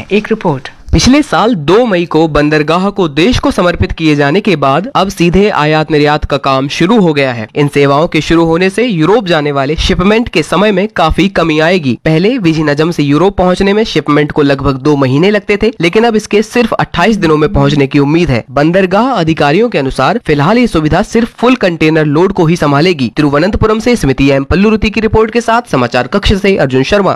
एक रिपोर्ट। पिछले साल 2 मई को बंदरगाह को देश को समर्पित किए जाने के बाद अब सीधे आयात निर्यात का काम शुरू हो गया है। इन सेवाओं के शुरू होने से यूरोप जाने वाले शिपमेंट के समय में काफी कमी आएगी। पहले विजिनजम से यूरोप पहुंचने में शिपमेंट को लगभग 2 महीने लगते थे, लेकिन अब इसके सिर्फ 28 दिनों में पहुंचने की उम्मीद है। बंदरगाह अधिकारियों के अनुसार फिलहाल ये सुविधा सिर्फ फुल कंटेनर लोड को ही संभालेगी। तिरुवनंतपुरम से स्मृति एम पल्लुरुति की रिपोर्ट के साथ समाचार कक्ष से अर्जुन शर्मा।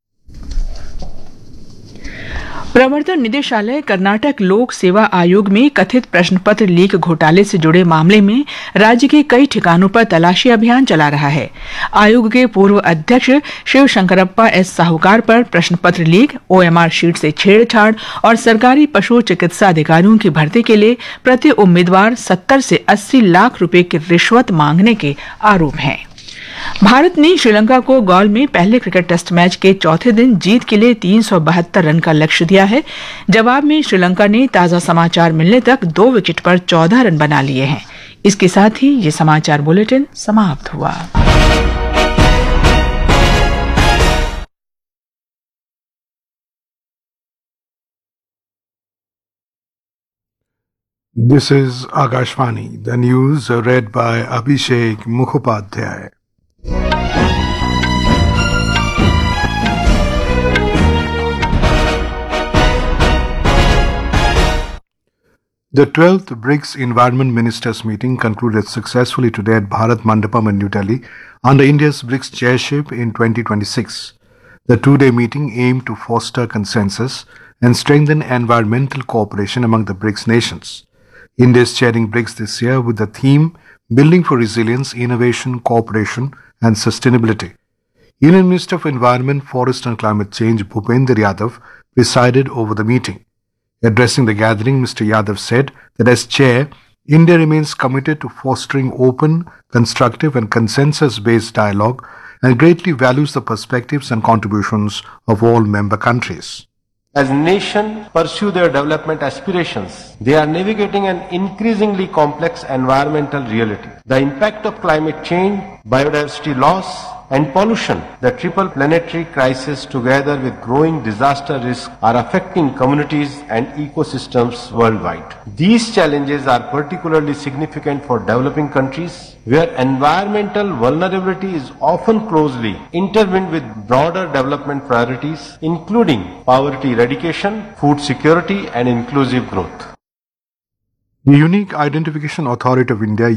प्रवर्तन निदेशालय कर्नाटक लोक सेवा आयोग में कथित प्रश्न पत्र लीक घोटाले से जुड़े मामले में राज्य के कई ठिकानों पर तलाशी अभियान चला रहा है। आयोग के पूर्व अध्यक्ष शिव शंकरप्पा एस साहूकार पर प्रश्न पत्र लीक, ओएमआर शीट से छेड़छाड़ और सरकारी पशु चिकित्सा अधिकारियों की भर्ती के लिए प्रति उम्मीदवार 70 से 80 लाख रुपए की रिश्वत मांगने के आरोप हैं। भारत ने श्रीलंका को गौल में पहले क्रिकेट टेस्ट मैच के चौथे दिन जीत के लिए 372 रन का लक्ष्य दिया है। जवाब में श्रीलंका ने ताजा समाचार मिलने तक 2 विकेट पर 14 रन बना लिए हैं। इसके साथ ही ये समाचार बुलेटिन समाप्त हुआ। This is Akashvani. The news read by Abhishek Mukhopadhyay. The 12th BRICS Environment Ministers meeting concluded successfully today at Bharat Mandapam in New Delhi under India's BRICS chairship in 2026. The 2-day meeting aimed to foster consensus and strengthen environmental cooperation among the BRICS nations. India is chairing BRICS this year with the theme Building for Resilience, Innovation, Cooperation and Sustainability. Union Minister for Environment, Forest and Climate Change Bhupender Yadav presided over the meeting. Addressing the gathering, Mr. Yadav said that as chair, India remains committed to fostering open, constructive and consensus-based dialogue and greatly values the perspectives and contributions of all member countries. As nations pursue their development aspirations, they are navigating an increasingly complex environmental reality. The impact of climate change, biodiversity loss, and pollution, the triple planetary crisis together with growing disaster risk are affecting communities and ecosystems worldwide. These challenges are particularly significant for developing countries where environmental vulnerability is often closely intertwined with broader development priorities including poverty eradication, food security and inclusive growth. The Unique Identification Authority of India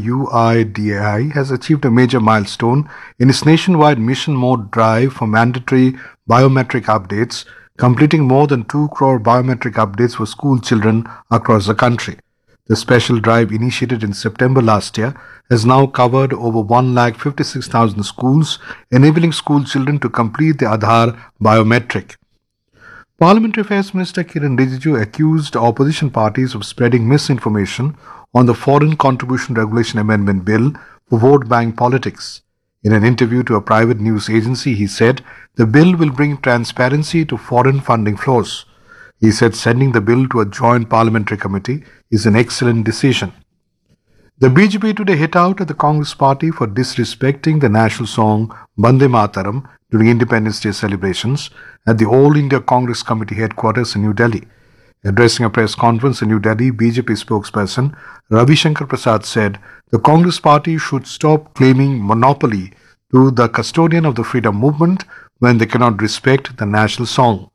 UIDAI has achieved a major milestone in its nationwide mission mode drive for mandatory biometric updates, completing more than 2 crore biometric updates for school children across the country. The special drive, initiated in September last year, has now covered over 1,56,000 schools, enabling school children to complete the Aadhaar biometric. Parliamentary Affairs Minister Kiran Rijiju accused opposition parties of spreading misinformation on the Foreign Contribution Regulation Amendment Bill for vote bank politics. In an interview to a private news agency, he said the bill will bring transparency to foreign funding flows. He said sending the bill to a joint parliamentary committee is an excellent decision. The BJP today hit out at the Congress party for disrespecting the national song Bande Mataram during Independence Day celebrations at the All India Congress Committee headquarters in New Delhi. Addressing a press conference in New Delhi, BJP spokesperson Ravi Shankar Prasad said the Congress party should stop claiming monopoly to the custodian of the freedom movement when they cannot respect the national song.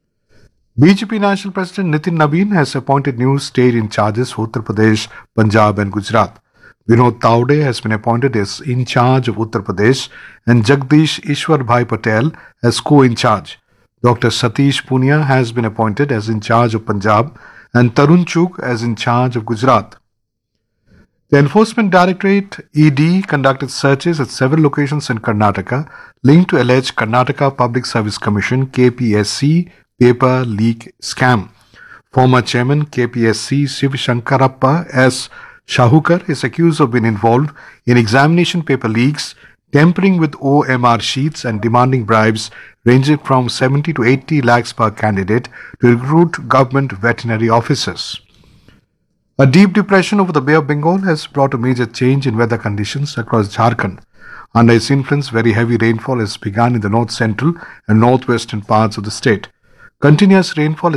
BJP National President Nitin Nabin has appointed new state in charges for Uttar Pradesh, Punjab and Gujarat. Vinod Taude has been appointed as in charge of Uttar Pradesh and Jagdish Ishwar Bhai Patel as co-in charge. Dr. Satish Punia has been appointed as in charge of Punjab and Tarun Chugh as in charge of Gujarat. The Enforcement Directorate ED conducted searches at several locations in Karnataka linked to alleged Karnataka Public Service Commission KPSC paper leak scam. Former chairman KPSC Shiv Shankarappa S. Shahukar is accused of being involved in examination paper leaks, tampering with OMR sheets and demanding bribes ranging from 70 to 80 lakhs per candidate to recruit government veterinary officers. A deep depression over the Bay of Bengal has brought a major change in weather conditions across Jharkhand. Under its influence, very heavy rainfall has begun in the north-central and northwestern parts of the state. Continuous rainfall